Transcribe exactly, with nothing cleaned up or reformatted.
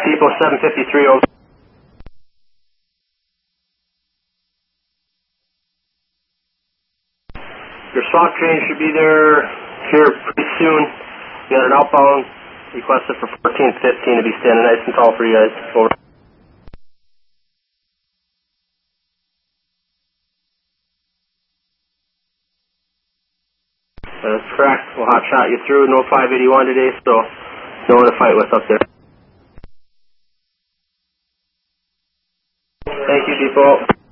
Depot seven fifty-three over. Your swap train should be there here pretty soon. We got an outbound requested for fourteen fifteen to be standing nice and tall for you guys. Over. That's correct. We'll hot shot you through. No five eighty-one today, so no one to fight with up there. Thank you, Depot.